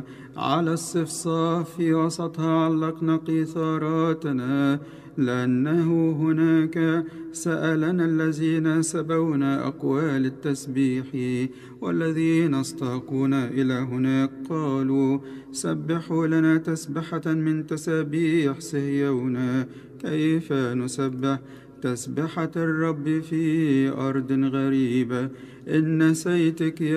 على الصفصاف في وسطها علقنا قيثاراتنا، لأنه هناك سألنا الذين سبونا أقوال التسبيح، والذين استاقونا إلى هناك قالوا: سبحوا لنا تسبحة من تسابيح صهيون. كيف نسبح تسبحة الرب في أرض غريبة؟ إن نسيتك يا